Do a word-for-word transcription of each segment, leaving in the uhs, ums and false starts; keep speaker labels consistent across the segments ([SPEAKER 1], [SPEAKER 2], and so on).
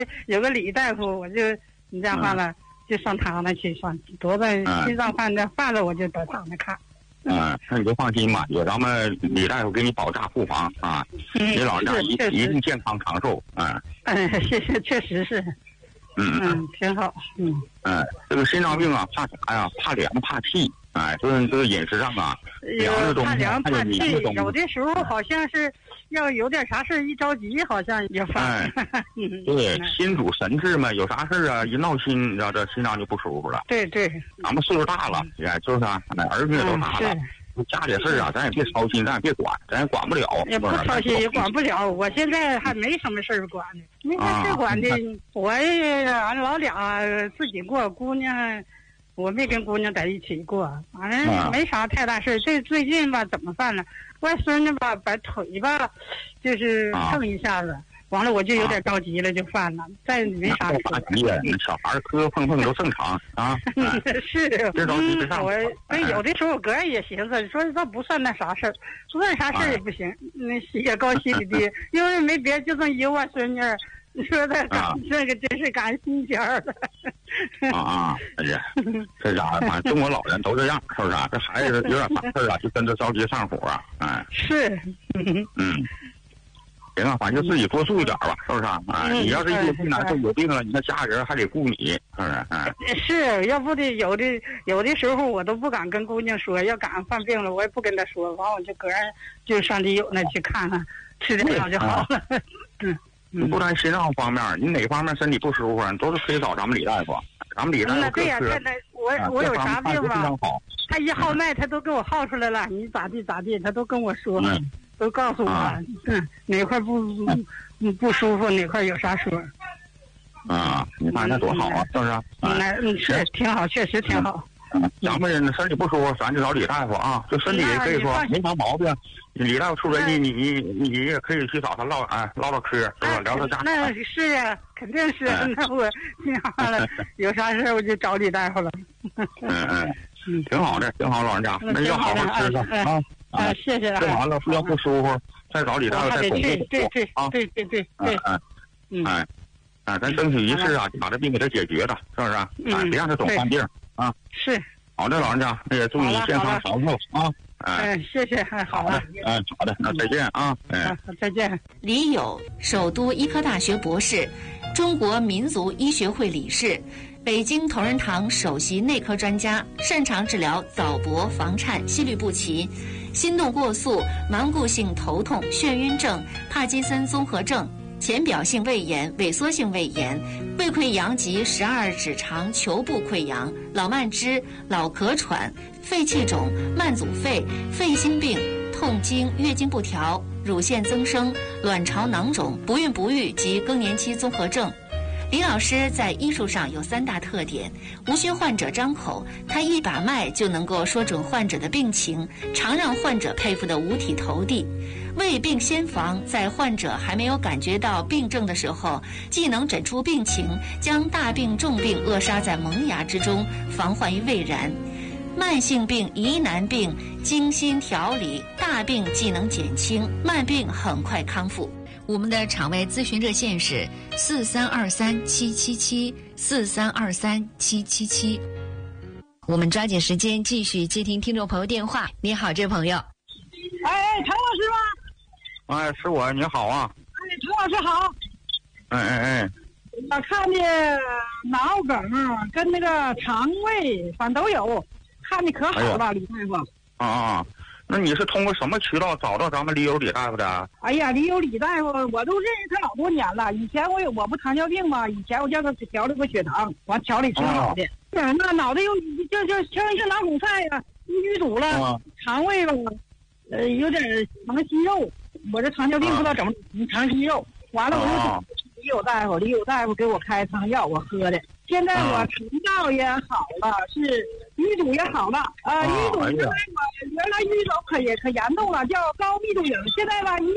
[SPEAKER 1] 有个李大夫，我就你这样话了，嗯、就上他那去上，多的心脏犯的犯了，我就到他那看。
[SPEAKER 2] 嗯，那你就放心吧，有咱们李大夫给你保驾护航啊，
[SPEAKER 1] 嗯、
[SPEAKER 2] 你老人家一一定健康长寿啊。
[SPEAKER 1] 嗯，谢谢，确实是。
[SPEAKER 2] 嗯
[SPEAKER 1] 嗯，挺好。嗯
[SPEAKER 2] 嗯，这个心脏病啊，怕啥呀？怕凉怕气。哎，就是这个饮食上啊，凉的东西，
[SPEAKER 1] 怕凉怕气，有的时候
[SPEAKER 2] 嗯、
[SPEAKER 1] 好像是要有点啥事一着急，好像也犯。
[SPEAKER 2] 哎，对，心主神志嘛，有啥事啊，一闹心，你知道这心脏就不舒服了。
[SPEAKER 1] 对对，
[SPEAKER 2] 咱们岁数大了，哎，就是啊，儿女也都大了。
[SPEAKER 1] 嗯、
[SPEAKER 2] 家里事啊，咱也别操心，咱也别管，咱也管不了。
[SPEAKER 1] 也不操心，也管不了。我现在还没什么事儿管呢，没啥事管的。啊、我俺老俩自己过，姑娘。我没跟姑娘在一起过，反正没啥太大事。这最近吧，怎么犯了？外孙子吧，把腿吧，就是蹭一下子，完了我就有点着急了，就犯了。再没啥事。
[SPEAKER 2] 小孩磕碰碰都正常啊。
[SPEAKER 1] 是，
[SPEAKER 2] 别着急，别上火。
[SPEAKER 1] 我有的时候我个人也寻思，说这不算那啥事儿，不算啥事儿也不行。那也高心里的，因为没别，就这么一个外孙女。你说他赶、啊、这个真是赶心尖儿了。
[SPEAKER 2] 啊啊！哎呀，这家伙，反正中国老人都这样，是不是啊？这孩子有点啥事啊，就跟着着急上火啊！哎，
[SPEAKER 1] 是，
[SPEAKER 2] 嗯，嗯行啊，反正就自己多注意点吧，是不是啊？哎，嗯、你要是有病难受有病了，你那家人还得顾你，是不是？哎，
[SPEAKER 1] 是要不的，有的有的时候我都不敢跟姑娘说，要赶上犯病了，我也不跟她说，完我就个人就上李友那去看看，吃点药就好了。嗯。
[SPEAKER 2] 你不单心脏方面，你哪方面身体不舒服，你都是可以找咱们李大夫。咱们李大夫
[SPEAKER 1] 对呀、啊，他他我、啊、我有啥病吧？他一号脉，他都给我号出来了。你咋地咋地，他都跟我说，嗯、都告诉我，啊、嗯，哪块不不不舒服，哪块有啥说。
[SPEAKER 2] 啊，你看那多好啊，是不是？
[SPEAKER 1] 那嗯是挺好，确实挺好。
[SPEAKER 2] 咱们人身体不舒服，咱就找李大夫啊。就身体也可以说没啥毛病，李大夫出人你你你你也可以去找他唠哎唠唠嗑，是吧？聊聊家。
[SPEAKER 1] 那是呀，肯定是。那我心好了，有啥事我就找李大夫了。
[SPEAKER 2] 嗯嗯，挺好的，挺好，老人家，那要好好吃吃啊
[SPEAKER 1] 啊！谢谢。
[SPEAKER 2] 吃完了要不舒服，再找李大夫再巩固
[SPEAKER 1] 对对对啊！对对对对，
[SPEAKER 2] 嗯哎哎，咱争取一次啊，就把这病给他解决了，是不是？哎，别让他总犯病。啊，
[SPEAKER 1] 是
[SPEAKER 2] 好的，老人家，那也祝你健康长寿啊！
[SPEAKER 1] 哎，谢谢，好了，
[SPEAKER 2] 哎，好的，那再见啊！哎，
[SPEAKER 1] 再见。
[SPEAKER 3] 李友，首都医科大学博士，中国民族医学会理事，北京同仁堂首席内科专家，擅长治疗早搏、房颤、心律不齐、心动过速、顽固性头痛、眩晕症、帕金森综合症。浅表性胃炎、萎缩性胃炎、胃溃疡及十二指肠球部溃疡、老慢支、老咳喘、肺气肿、慢阻肺、肺心病、痛经、月经不调、乳腺增生、卵巢囊肿、不孕不育及更年期综合症。李老师在医术上有三大特点：无需患者张口，他一把脉就能够说准患者的病情，常让患者佩服得五体投地。未病先防，在患者还没有感觉到病症的时候，既能诊出病情，将大病重病扼杀在萌芽之中，防患于未然。慢性病、疑难病精心调理，大病既能减轻，慢病很快康复。我们的场外咨询热线是四三二三七七七四三二三七七七。我们抓紧时间继续接听听众朋友电话。你好，这位朋友。
[SPEAKER 4] 哎哎，陈老师吗？
[SPEAKER 2] 哎，是我，你好啊！
[SPEAKER 4] 哎，陈老师好。
[SPEAKER 2] 哎哎哎，
[SPEAKER 4] 我看的脑梗跟那个肠胃反正都有，看的可好了，哎、李大夫。
[SPEAKER 2] 啊啊，那你是通过什么渠道找到咱们李友李大夫的？
[SPEAKER 4] 哎呀，李友李大夫，我都认识他老多年了。以前我有我不糖尿病嘛，以前我叫他调了个血糖，完调理挺好的。嗯、啊，那脑袋又就就像是脑梗塞呀，淤堵了，啊、肠胃吧，呃，有点肠息肉。我这糖尿病不知道怎么肠息肉，完了我就找李友大夫，李友大夫给我开汤药，我喝的。现在我肠道也好了，是淤堵也好了。呃，淤堵原来我原来淤堵可也可严重了，叫高密度影。现在吧，一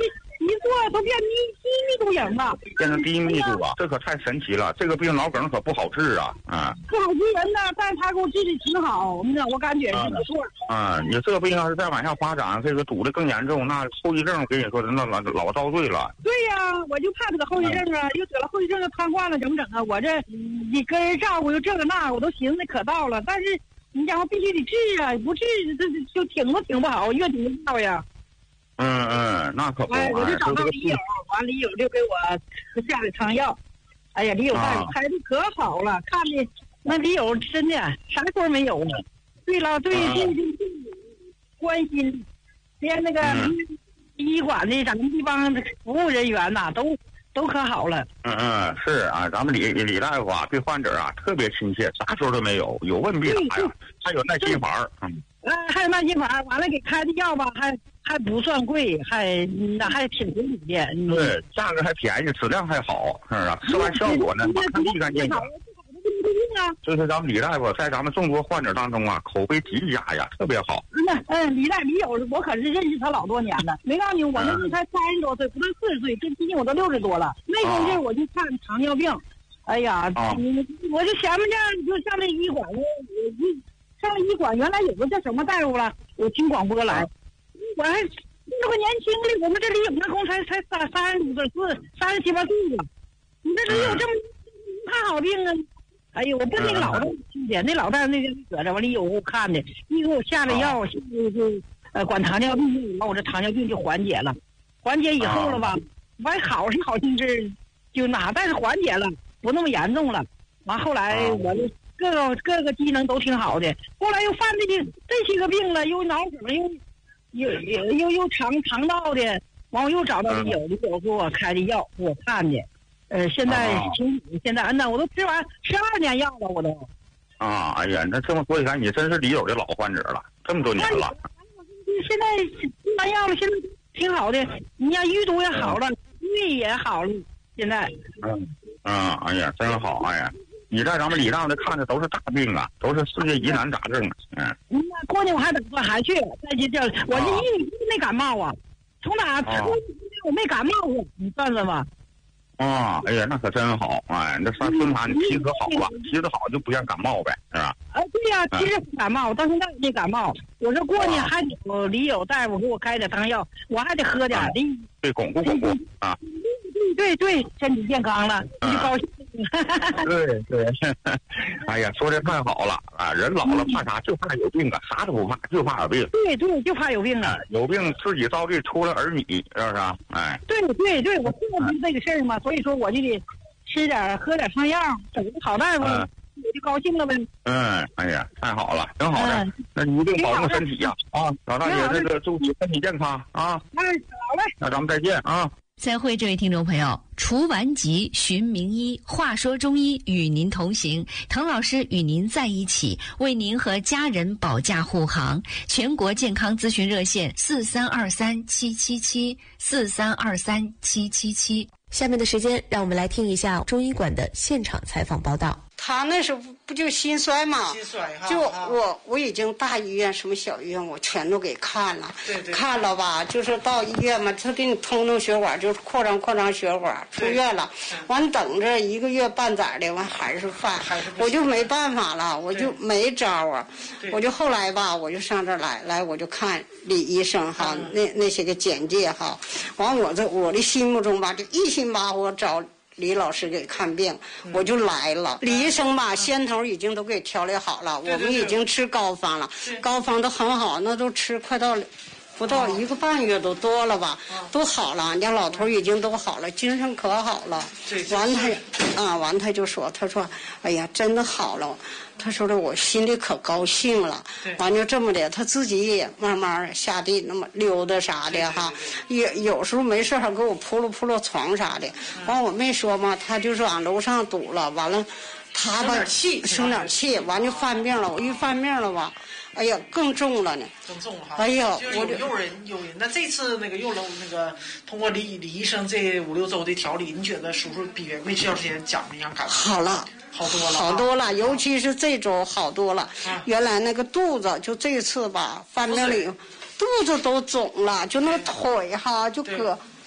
[SPEAKER 4] 一做都变低低密度影了，
[SPEAKER 2] 变成低密度啊，这可太神奇了。这个病脑梗可不好治啊，啊、
[SPEAKER 4] 不好治人呢，但是他给我治的挺好，那我感觉是不错。
[SPEAKER 2] 啊、你这个病要是再往下发展，这个堵得更严重，那后遗症我跟你说，那老老遭罪了。
[SPEAKER 4] 对呀、啊，我就怕这个后遗症啊，又得了后遗症，又瘫痪了，怎么整啊？我这你跟人照顾又这个那，我都寻思可到了，但是你讲我必须得治啊，不治这就挺都挺不好，越挺不好呀。
[SPEAKER 2] 嗯嗯，那可不。
[SPEAKER 4] 哎，我就找到李友，完李友就给我下了汤药。哎呀，李友大夫开的可好了，看的那李友真的啥错没有呢。对了，对对对对，关心，连那个医馆的咱们这帮服务人员呐，都都可好了。
[SPEAKER 2] 嗯嗯，是啊，咱们李李大夫啊，对患者啊特别亲切，啥时候都没有，有问必答呀，还有耐心法儿。嗯。
[SPEAKER 4] 呃，还有耐心法，完了给开的药吧，还还不算贵，还那还挺合理的。
[SPEAKER 2] 对，价格还便宜，质量还好，是吧？吃完效果呢，马上立竿见影。这是咱们李大夫在咱们众多患者当中啊，口碑极佳呀，特别好。
[SPEAKER 4] 那嗯，李大李友，我可是认识他老多年了。没告诉你，我那时候才三十多岁，不到四十岁，这今年我都六十多了。那阵儿我就看糖尿病，哎呀，我就想不见，就上那医馆，我我。上了医馆，原来有个叫什么大夫了，我听广播来，我还那个年轻的，我们这里有那工才才三三十五岁，三十七八岁了，你这里有这么怕好病啊？哎呦，我奔那个老大夫去的，那老大夫那个搁这完了有给我看的，一给我下了药，就就呃管糖尿病，完我这糖尿病就缓解了，缓解以后了吧，完好是好心治，就哪但是缓解了，不那么严重了，完后来我就。各个各个机能都挺好的，后来又犯这些这些个病了，又脑梗，又又又又又肠肠道的，完我又找到李友，李友给我开的药，给我看的，呃，现在挺现在嗯呐，我都吃完十二年药了，我都。啊，
[SPEAKER 2] 哎呀，那这么说起来，你真是李友的老患者了，这么多年了。
[SPEAKER 4] 现在吃完药了，现在挺好的，你看淤堵也好了，胃也好了，现在。
[SPEAKER 2] 嗯嗯，哎呀，真好，哎呀。你在咱们李大夫看的都是大病啊，都是世界疑难杂症啊。嗯。
[SPEAKER 4] 那过年我还打算还去，再去这，我这一年没感冒啊，从哪出我没感冒过，你算算吧。
[SPEAKER 2] 啊，哎呀，那可真好，哎，那上孙他你皮可好了，皮子好就不愿感冒呗，是吧？
[SPEAKER 4] 啊，对呀、啊，其实感冒，到现在没感冒。我说过年还得李友大夫给我开点汤药，我还得喝点，
[SPEAKER 2] 对，巩固巩固啊。
[SPEAKER 4] 对对对，身体健康了，你就高兴。
[SPEAKER 2] 对对，哎呀，说的太好了啊！人老了怕啥？就怕有病啊，啥都不怕，就怕有病。
[SPEAKER 4] 对对，就怕有病啊！
[SPEAKER 2] 有病自己遭罪，出了儿女，是不是啊？哎。
[SPEAKER 4] 对对对，我知道这个事儿嘛，所以说我就得吃点喝点汤药，找个好大夫，我就高兴了呗。
[SPEAKER 2] 嗯，哎呀，太好了，挺好的。那你一定保重身体呀！啊，老大爷，这个祝你身体健康啊！
[SPEAKER 4] 嗯，好嘞。
[SPEAKER 2] 那咱们再见啊！
[SPEAKER 3] 再会，这位听众朋友，除顽疾寻名医，话说中医与您同行，滕老师与您在一起，为您和家人保驾护航。全国健康咨询热线四三二三七七七四三二三七七七。
[SPEAKER 5] 下面的时间，让我们来听一下中医馆的现场采访报道。
[SPEAKER 6] 他那时候不就心衰吗？
[SPEAKER 7] 心衰哈。
[SPEAKER 6] 就我我已经大医院什么小医院我全都给看了，
[SPEAKER 7] 对对。
[SPEAKER 6] 看了吧，就是到医院嘛，他给你通通血管，就是扩张扩张血管，出院了，完等着一个月半载的，完还是犯，我就没办法了，我就没招啊，我就后来吧，我就上这儿来，来我就看李医生哈，嗯、那那些个简介哈，完我这我的心目中吧，就一心把我找。李老师给看病，我就来了。李医生吧，先头已经都给调理好了，我们已经吃膏方了，膏方都很好，那都吃快到不到一个半月都多了吧，都好了。人家老头已经都好了，精神可好了。完他啊，完他就说，他说，哎呀，真的好了。他说的我心里可高兴了，完就这么的，他自己也慢慢下地那么溜达啥的哈，也有时候没事还给我铺了铺了床啥的。完我没说嘛，他就说俺楼上堵了，完了他吧生点气，完就犯病了。我一犯病了吧，哎呀更重了呢，
[SPEAKER 7] 更重了哈。
[SPEAKER 6] 哎呀，
[SPEAKER 7] 我就诱人诱人。那这次那个用了那个通过李李医生这五六周的调理，你觉得叔叔比没吃药之前讲的一样感觉？
[SPEAKER 6] 好了。
[SPEAKER 7] 好多了，
[SPEAKER 6] 好多了，尤其是这周好多了。啊、原来那个肚子，就这次吧，犯病了以后，肚子都肿了，就那个腿哈，就搁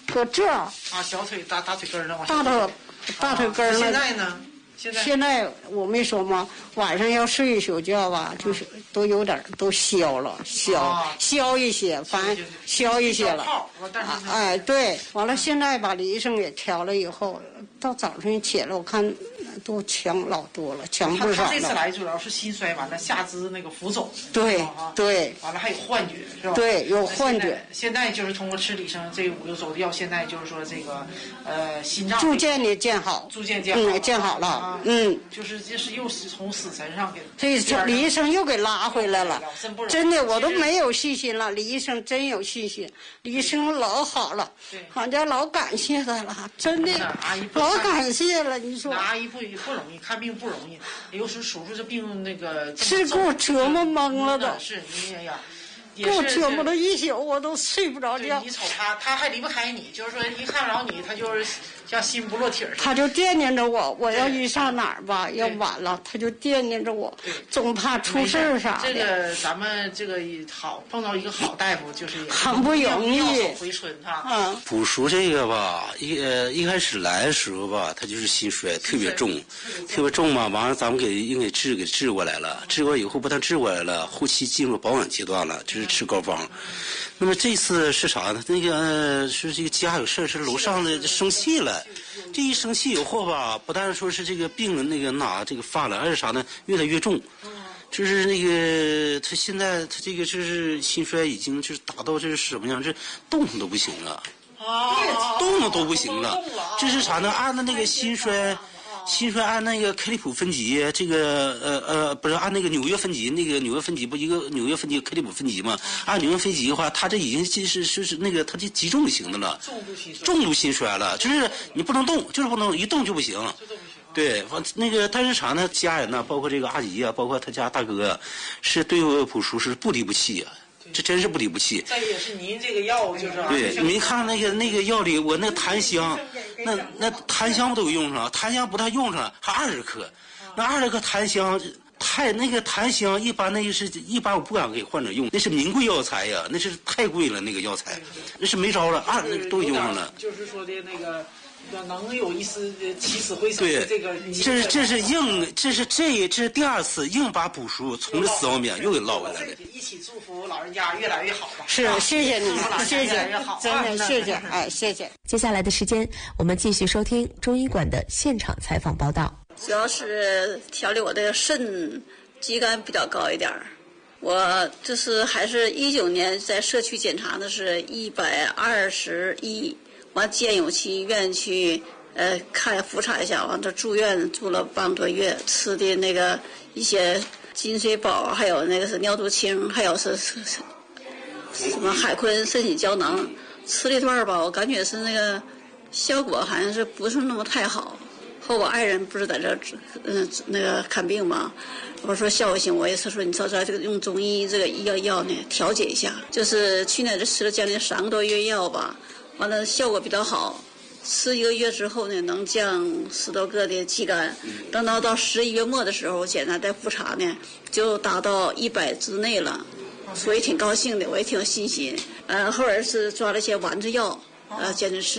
[SPEAKER 6] 搁这儿
[SPEAKER 7] 啊，小腿大大腿根儿呢，
[SPEAKER 6] 大腿大腿根儿
[SPEAKER 7] 呢。
[SPEAKER 6] 呢。
[SPEAKER 7] 现在呢？现在
[SPEAKER 6] 现在我没说吗？晚上要睡一宿觉吧，就是都有点都消了，消、啊、消一些，反正消一些了。啊、哎，对，完了现在把医生也调了以后，到早上起来我看都强老多了，强不少了。
[SPEAKER 7] 他这次来主要是心衰，完了下肢那个浮肿。
[SPEAKER 6] 对、
[SPEAKER 7] 啊、
[SPEAKER 6] 对。
[SPEAKER 7] 完了还有幻觉，是吧？
[SPEAKER 6] 对，有幻觉。
[SPEAKER 7] 现在, 现在就是通过吃李生这五六周的药，现在就是说这个呃心脏
[SPEAKER 6] 逐渐的见好，
[SPEAKER 7] 逐渐见好，
[SPEAKER 6] 嗯，见好了。啊
[SPEAKER 7] 嗯，就是这是又是从死神上给，
[SPEAKER 6] 所以李医生又给拉回来了，真的我都没有信心了。李医生真有信心，李医生老好了，俺家老感谢他了，真的老感谢了。你说
[SPEAKER 7] 阿姨不不容易，看病不容易，有时候手术这病那个
[SPEAKER 6] 是给我折磨懵了都，
[SPEAKER 7] 是你哎呀。
[SPEAKER 6] 给我折磨了一宿，我都睡不着觉。
[SPEAKER 7] 你瞅他，他还离不开你，就是说一看着你，他就是像心不落体儿。
[SPEAKER 6] 他就惦念着我，我要一上哪儿吧，要晚了，他就惦念着我，总怕出事儿啥
[SPEAKER 7] 的。这个咱们这个好碰到一个好大夫，就是
[SPEAKER 6] 很不容易。
[SPEAKER 7] 妙手回春哈。
[SPEAKER 6] 嗯。
[SPEAKER 8] 补赎这个吧，一呃一开始来的时候吧，他就是心衰特别重，特别重嘛，完了咱们给应给治给治过来了，治过以后不但治过来了，后期进入保养阶段了，就是吃膏方。那么这次是啥呢？那个、呃、是这个家有事儿，是楼上的生气了。这一生气以后吧，不但说是这个病人那个哪这个发了，而且啥呢，越来越重。就是那个他现在他这个就是心衰已经就是达到这是什么样？这动弹都不行了，动弹都不行了。这是啥呢？按照那个心衰。心衰按那个克利普分级，这个呃呃不是按那个纽约分级，那个纽约分级不一个纽约分级克利普分级嘛？按纽约分级的话，他这已经是是是那个他这极重型的了，重度心衰了，就是你不能动，就是不能一动就不行。对，那个但是啥呢？家人呢，包括这个阿姨啊，包括他家大哥，是对我朴叔是不离不弃啊。这真是不离不弃。
[SPEAKER 7] 再也是您这个药就是。
[SPEAKER 8] 对，您看那个那个药里，我那檀香，那那檀香都用上，檀香不但用上，还二十克，那二十克檀香。太那个檀香一般那个是一般我不敢给患者用，那是名贵药材呀，那是太贵了那个药材，那是没招了，二那都用上了。
[SPEAKER 7] 就是说的那个。能有一丝起死回生的这个，
[SPEAKER 8] 这这是硬，这是这这是第二次硬把补赎从这死亡边又给捞回来了。
[SPEAKER 7] 一起祝福老人家越来越好吧。
[SPEAKER 6] 是，谢谢你，谢谢，真的谢谢，哎，谢谢。
[SPEAKER 5] 接下来的时间，我们继续收听中医馆的现场采访报道。
[SPEAKER 9] 主要是调理我的肾肌酐比较高一点儿。我这是还是一九年在社区检查的是一百二十一。完建议我去医院去呃看复查一下，完这住院住了半个多月，吃的那个一些金水宝，还有那个是尿毒清，还有是是什么海坤肾血胶囊，吃了一段吧，我感觉是那个效果好像是不是那么太好。和我爱人不是在这嗯、呃、那个看病嘛，我说效果行，我也是说你瞅瞅这个用中医这个医药药呢调节一下，就是去年这吃了将近三个多月药吧。完了效果比较好，吃一个月之后呢，能降十多个的肌酐。等到到十一月末的时候，我检查再复查呢，就达到一百之内了，所以挺高兴的，我也挺有信心。呃，后来是抓了一些丸子药，呃，坚持吃。